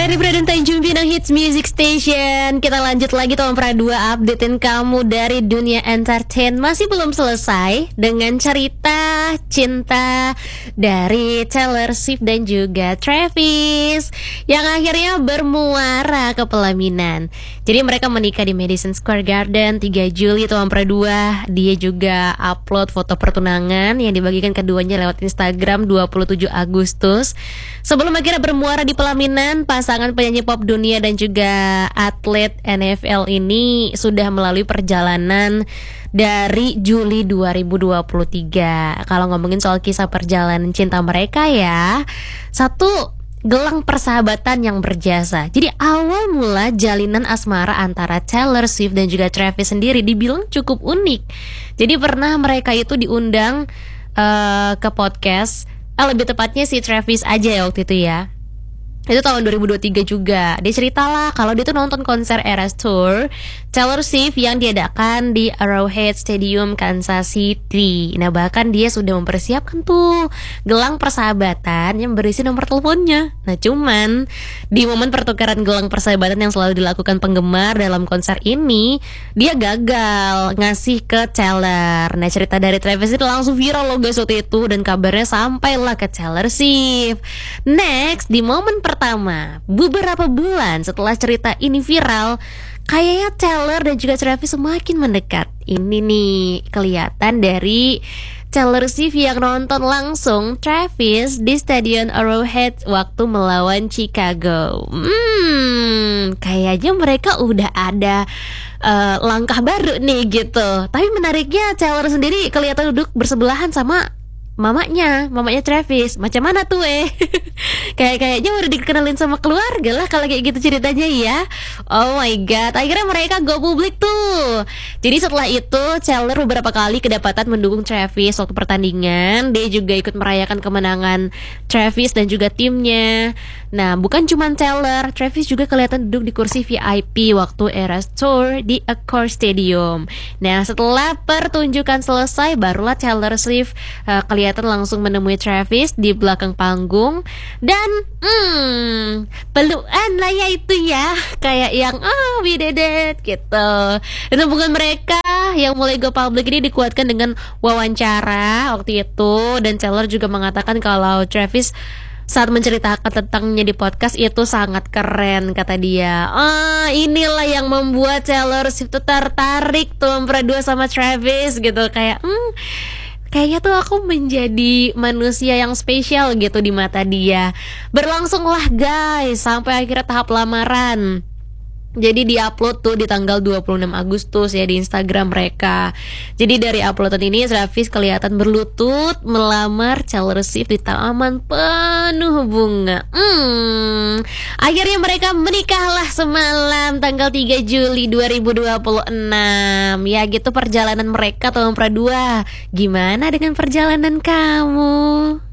Dari Braden Tanjung Pinang Hits Music Station. Kita lanjut lagi Tom Pradua, updatein kamu dari dunia entertain. Masih belum selesai dengan cerita cinta dari Taylor Swift dan juga Travis yang akhirnya bermuara ke pelaminan. Jadi mereka menikah di Madison Square Garden 3 Juli Tom Pradua. Dia juga upload foto pertunangan yang dibagikan keduanya lewat Instagram 27 Agustus. Sebelum akhirnya bermuara di pelaminan, pasangan penyanyi pop dunia dan juga atlet NFL ini sudah melalui perjalanan dari Juli 2023. Kalau ngomongin soal kisah perjalanan cinta mereka ya, satu gelang persahabatan yang berjasa. Jadi awal mula jalinan asmara antara Taylor Swift dan juga Travis sendiri dibilang cukup unik. Jadi pernah mereka itu diundang ke podcast, lebih tepatnya si Travis aja ya waktu itu ya. Itu tahun 2023 juga. Dia ceritalah kalau dia tuh nonton konser Eras Tour Taylor Swift yang diadakan di Arrowhead Stadium, Kansas City. Nah bahkan dia sudah mempersiapkan tuh gelang persahabatan yang berisi nomor teleponnya. Nah cuman di momen pertukaran gelang persahabatan yang selalu dilakukan penggemar dalam konser ini, dia gagal ngasih ke Taylor. Nah cerita dari Travis itu langsung viral loh guys waktu itu, dan kabarnya sampailah ke Taylor Swift. Next, di momen pertama, beberapa bulan setelah cerita ini viral, kayaknya Taylor dan juga Travis semakin mendekat. Ini nih kelihatan dari Taylor Swift yang nonton langsung Travis di Stadion Arrowhead waktu melawan Chicago. Kayaknya mereka udah ada langkah baru nih gitu. Tapi menariknya Taylor sendiri kelihatan duduk bersebelahan sama mamanya Travis. Macam mana tuh kayaknya udah dikenalin sama keluarga lah kalau kayak gitu ceritanya ya. Oh my god, akhirnya mereka go publik tuh. Jadi setelah itu Taylor beberapa kali kedapatan mendukung Travis waktu pertandingan. Dia juga ikut merayakan kemenangan Travis dan juga timnya. Nah bukan cuma Taylor, Travis juga kelihatan duduk di kursi VIP waktu Eras Tour di Accor Stadium. Nah setelah pertunjukan selesai, barulah Taylor Swift kelihatan langsung menemui Travis di belakang panggung. Dan pelukan lah ya itu ya, kayak yang we did it gitu. Dan hubungan mereka yang mulai go public ini dikuatkan dengan wawancara waktu itu. Dan Taylor juga mengatakan kalau Travis saat menceritakan tentangnya di podcast itu sangat keren, kata dia. Inilah yang membuat Taylor Swift tertarik tuh berdua sama Travis gitu. Kayaknya tuh aku menjadi manusia yang spesial gitu di mata dia. Berlangsunglah guys sampai akhirnya tahap lamaran. Jadi diupload tuh di tanggal 26 Agustus ya di Instagram mereka. Jadi dari uploadan ini Travis kelihatan berlutut melamar Taylor Swift di taman penuh bunga. Akhirnya mereka menikahlah semalam tanggal 3 Juli 2026. Ya gitu perjalanan mereka tahun pradua. Gimana dengan perjalanan kamu?